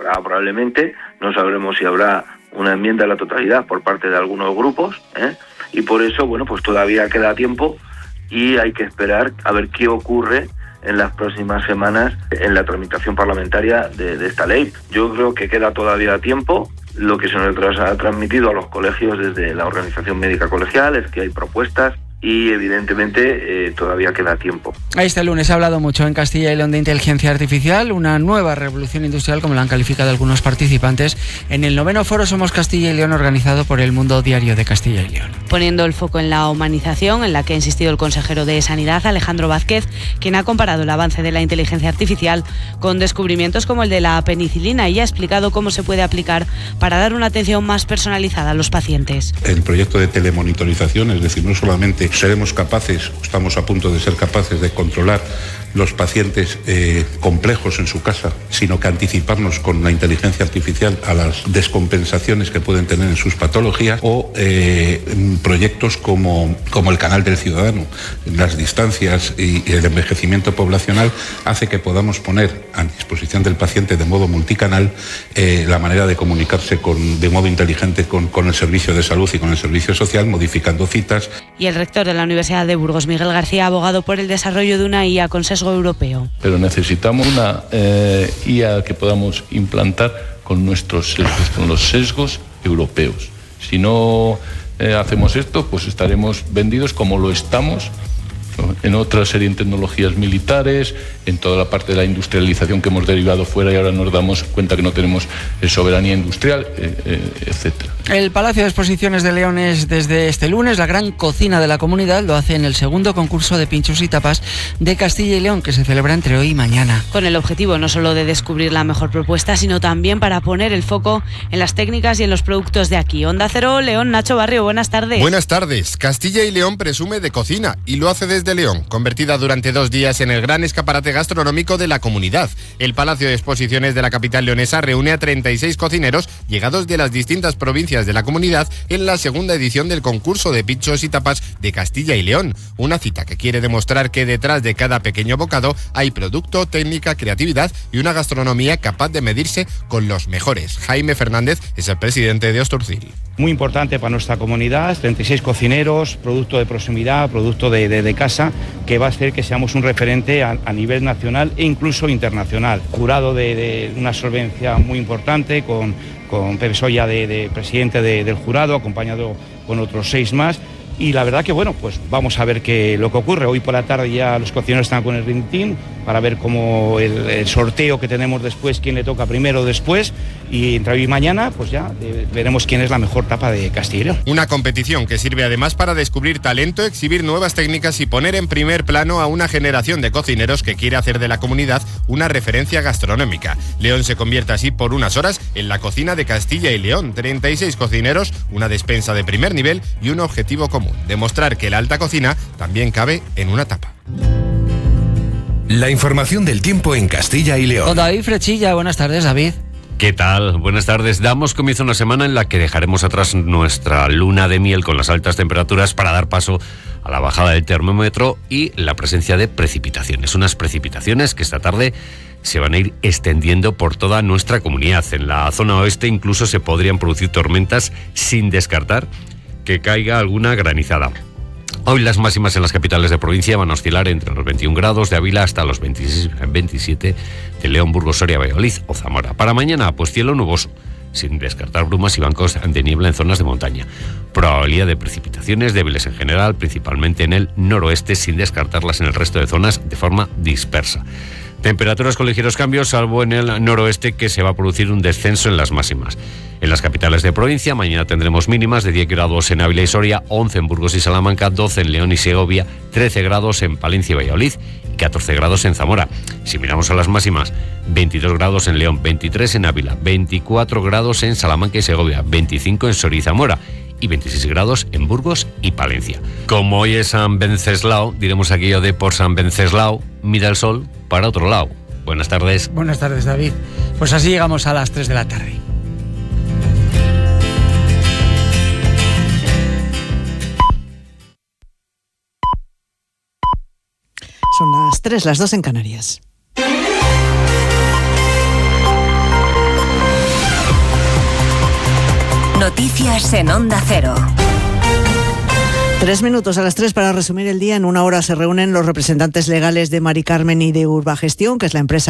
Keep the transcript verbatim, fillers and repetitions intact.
habrá probablemente, no sabremos si habrá una enmienda a la totalidad por parte de algunos grupos, ¿eh? Y por eso, bueno, pues todavía queda tiempo y hay que esperar a ver qué ocurre en las próximas semanas en la tramitación parlamentaria de, de esta ley. Yo creo que queda todavía tiempo. Lo que se nos ha transmitido a los colegios desde la Organización Médica Colegial es que hay propuestas y evidentemente eh, todavía queda tiempo. Este lunes se ha hablado mucho en Castilla y León de inteligencia artificial, una nueva revolución industrial, como la han calificado algunos participantes, en el noveno Foro Somos Castilla y León, organizado por el Mundo Diario de Castilla y León. Poniendo el foco en la humanización, en la que ha insistido el consejero de Sanidad, Alejandro Vázquez, quien ha comparado el avance de la inteligencia artificial con descubrimientos como el de la penicilina y ha explicado cómo se puede aplicar para dar una atención más personalizada a los pacientes. El proyecto de telemonitorización, es decir, no solamente seremos capaces, estamos a punto de ser capaces de controlar los pacientes eh, complejos en su casa, sino que anticiparnos con la inteligencia artificial a las descompensaciones que pueden tener en sus patologías, o eh, proyectos como, como el Canal del Ciudadano. Las distancias y el envejecimiento poblacional hace que podamos poner a disposición del paciente de modo multicanal eh, la manera de comunicarse con, de modo inteligente con, con el servicio de salud y con el servicio social, modificando citas. Y el rector de la Universidad de Burgos, Miguel García, ha abogado por el desarrollo de una I A con sesgo europeo. Pero necesitamos una eh, I A que podamos implantar con nuestros sesgos, con los sesgos europeos. Si no eh, hacemos esto, pues estaremos vendidos como lo estamos en otra serie de tecnologías militares, en toda la parte de la industrialización que hemos derivado fuera y ahora nos damos cuenta que no tenemos eh, soberanía industrial, eh, eh, etcétera. El Palacio de Exposiciones de León es desde este lunes la gran cocina de la comunidad. Lo hace en el segundo concurso de pinchos y tapas de Castilla y León, que se celebra entre hoy y mañana. Con el objetivo no solo de descubrir la mejor propuesta, sino también para poner el foco en las técnicas y en los productos de aquí. Onda Cero, León, Nacho Barrio, buenas tardes. Buenas tardes. Castilla y León presume de cocina y lo hace desde León, convertida durante dos días en el gran escaparate gastronómico de la comunidad. El Palacio de Exposiciones de la capital leonesa reúne a treinta y seis cocineros llegados de las distintas provincias de la comunidad en la segunda edición del concurso de pinchos y tapas de Castilla y León. Una cita que quiere demostrar que detrás de cada pequeño bocado hay producto, técnica, creatividad y una gastronomía capaz de medirse con los mejores. Jaime Fernández es el presidente de Osturcil. Muy importante para nuestra comunidad, treinta y seis cocineros, producto de proximidad, producto de, de, de casa, que va a hacer que seamos un referente a, a nivel nacional e incluso internacional. Jurado de, de una solvencia muy importante, con, con Pepe Soya de, de presidente de, del jurado, acompañado con otros seis más. Y la verdad que bueno, pues vamos a ver qué lo que ocurre. Hoy por la tarde ya los cocineros están con el Dream Team para ver cómo el, el sorteo que tenemos después, quién le toca primero o después, y entre hoy y mañana pues ya eh, veremos quién es la mejor tapa de Castilla y León. Una competición que sirve además para descubrir talento, exhibir nuevas técnicas y poner en primer plano a una generación de cocineros que quiere hacer de la comunidad una referencia gastronómica. León se convierte así por unas horas en la cocina de Castilla y León. treinta y seis cocineros, una despensa de primer nivel y un objetivo común: demostrar que la alta cocina también cabe en una tapa. La información del tiempo en Castilla y León. Con David Frechilla, buenas tardes, David. ¿Qué tal? Buenas tardes. Damos comienzo a una semana en la que dejaremos atrás nuestra luna de miel con las altas temperaturas para dar paso a la bajada del termómetro y la presencia de precipitaciones. Unas precipitaciones que esta tarde se van a ir extendiendo por toda nuestra comunidad. En la zona oeste incluso se podrían producir tormentas, sin descartar que caiga alguna granizada. Hoy las máximas en las capitales de provincia van a oscilar entre los veintiún grados de Ávila hasta los veintiséis, veintisiete de León, Burgos, Soria, Valladolid o Zamora. Para mañana, pues cielo nuboso, sin descartar brumas y bancos de niebla en zonas de montaña. Probabilidad de precipitaciones débiles en general, principalmente en el noroeste, sin descartarlas en el resto de zonas de forma dispersa. Temperaturas con ligeros cambios, salvo en el noroeste, que se va a producir un descenso en las máximas. En las capitales de provincia, mañana tendremos mínimas de diez grados en Ávila y Soria, once en Burgos y Salamanca, doce en León y Segovia, trece grados en Palencia y Valladolid y catorce grados en Zamora. Si miramos a las máximas, veintidós grados en León, veintitrés en Ávila, veinticuatro grados en Salamanca y Segovia, veinticinco en Soria y Zamora y veintiséis grados en Burgos y Palencia. Como hoy es San Venceslao, diremos aquello de por San Venceslao, mira el sol para otro lado. Buenas tardes. Buenas tardes, David. Pues así llegamos a las tres de la tarde. Son las tres, las dos en Canarias. Noticias en Onda Cero. Tres minutos a las tres para resumir el día. En una hora se reúnen los representantes legales de Mari Carmen y de Urbagestión, que es la empresa